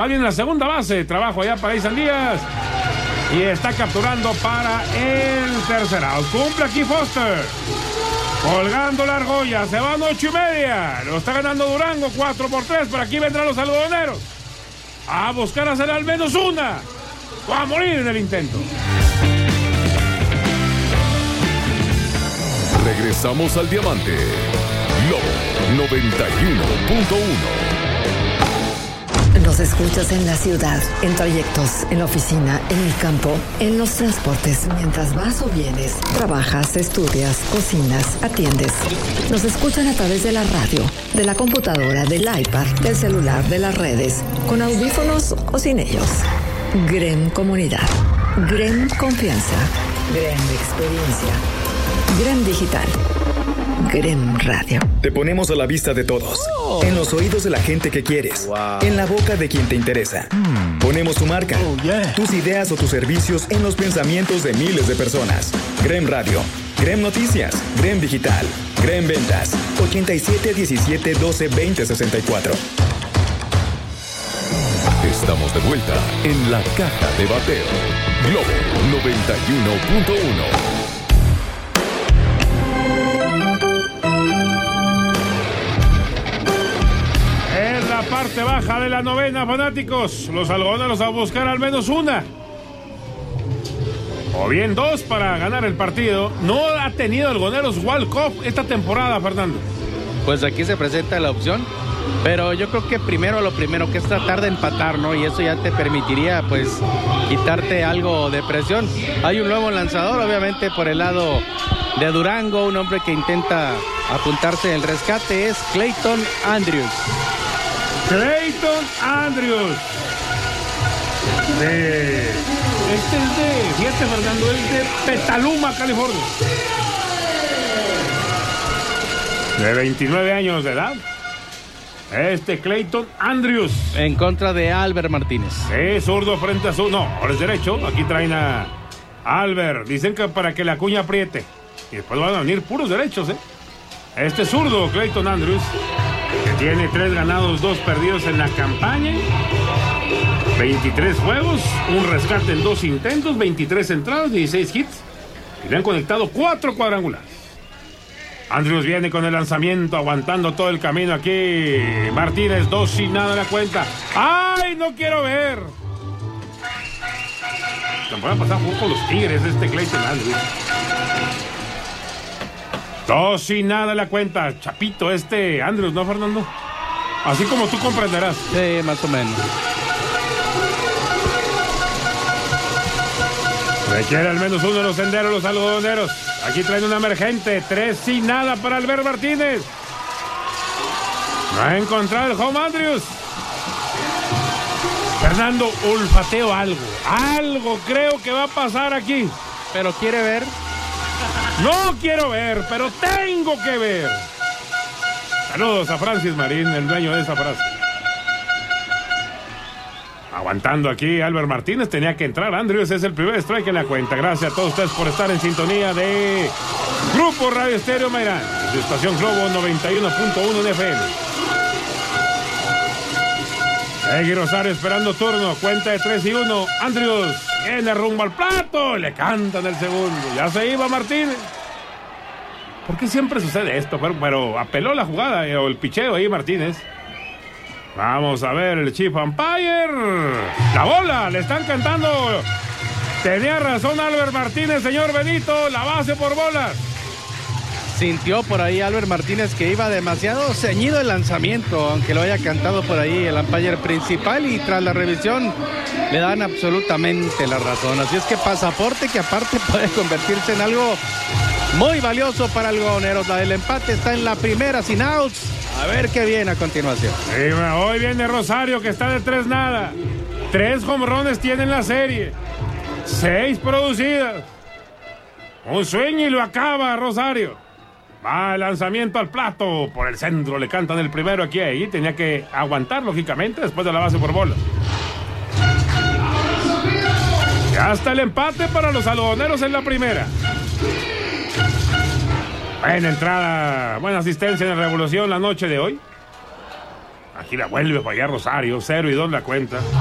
Alguien en la segunda base, trabajo allá para Isan Díaz. Y está capturando para el tercer out. Cumple aquí Foster. Colgando la argolla, se van 8:30. Lo está ganando Durango, 4-3. Por aquí vendrán los algodoneros a buscar hacer al menos una. Va a morir en el intento. Regresamos al Diamante. Globo 91.1. Nos escuchas en la ciudad, en trayectos, en la oficina, en el campo, en los transportes, mientras vas o vienes, trabajas, estudias, cocinas, atiendes. Nos escuchan a través de la radio, de la computadora, del iPad, del celular, de las redes, con audífonos o sin ellos. GREM Comunidad, GREM Confianza, GREM Experiencia, GREM Digital, GREM Radio. Te ponemos a la vista de todos, en los oídos de la gente que quieres, en la boca de quien te interesa. Ponemos tu marca, tus ideas o tus servicios en los pensamientos de miles de personas. GREM Radio, GREM Noticias, GREM Digital, GREM Ventas, 87 17 12 20 64. Estamos de vuelta en la caja de bateo. Globo 91.1. Parte baja de la novena, fanáticos. Los algodoneros a buscar al menos una o bien dos para ganar el partido. No ha tenido algodoneros walk-off esta temporada, Fernando. Pues aquí se presenta la opción, pero yo creo que lo primero que es tratar de empatar, ¿no? Y eso ya te permitiría pues quitarte algo de presión. Hay un nuevo lanzador, obviamente por el lado de Durango, un hombre que intenta apuntarse el rescate, es Clayton Andrews. Clayton Andrews. Fíjate, Fernando, es de Petaluma, California. De 29 años de edad. Clayton Andrews. En contra de Albert Martínez. Zurdo frente a zurdo. No, ahora es derecho. Aquí traen a Albert. Dicen que para que la cuña apriete. Y después van a venir puros derechos, zurdo, Clayton Andrews, que tiene 3 ganados, 2 perdidos en la campaña, 23 juegos, un rescate en 2 intentos, 23 entradas, 16 hits, y le han conectado 4 cuadrangulares. Andrews viene con el lanzamiento, aguantando todo el camino aquí. Martínez, 2-0 la cuenta. ¡Ay, no quiero ver! La temporada pasada jugó con los Tigres Clayton Andrews. 2-0 la cuenta. Chapito Andrews, ¿no, Fernando? Así como tú comprenderás. Sí, más o menos. Requiere al menos uno de los senderos, los algodoneros. Aquí traen una emergente. 3-0 para Albert Martínez. No ha encontrado el home Andrews. Fernando, olfateo algo. Algo creo que va a pasar aquí. ¿Pero quiere ver? No quiero ver, pero tengo que ver. Saludos a Francis Marín, el dueño de esa frase. Aguantando aquí Albert Martínez, tenía que entrar. Andrews es el primer strike en la cuenta. Gracias a todos ustedes por estar en sintonía de Grupo Radio Estéreo Mairán, de estación Globo 91.1 FM. Egui Rosario esperando turno, cuenta de 3-1. Andrews viene rumbo al plato, le cantan el segundo. Ya se iba Martínez. ¿Por qué siempre sucede esto? Pero apeló la jugada o el picheo ahí Martínez. Vamos a ver el chief umpire. La bola, le están cantando. Tenía razón Albert Martínez, señor Benito, la base por bolas. Sintió por ahí Albert Martínez que iba demasiado ceñido el lanzamiento, aunque lo haya cantado por ahí el umpire principal, y tras la revisión le dan absolutamente la razón. Así es que pasaporte que aparte puede convertirse en algo muy valioso para algodoneros. El empate está en la primera sin outs. A ver qué viene a continuación. Sí, hoy viene Rosario, que está de 3-0. 3 jonrones tiene en la serie. 6 producidas. Un swing y lo acaba Rosario. Va el lanzamiento al plato. Por el centro le cantan el primero aquí. Ahí tenía que aguantar, lógicamente, después de la base por bola. Ya está el empate para los algodoneros en la primera. Buena entrada, buena asistencia en la Revolución la noche de hoy. Aquí la vuelve para allá Rosario, 0-2 la cuenta.